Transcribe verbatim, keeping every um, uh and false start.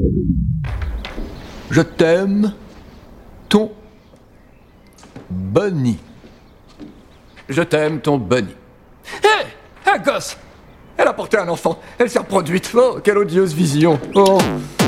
Je t'aime, ton Bunny. Je t'aime, ton Bunny. Hé, un gosse! Elle a porté un enfant, elle s'est reproduite. Oh, quelle odieuse vision. Oh.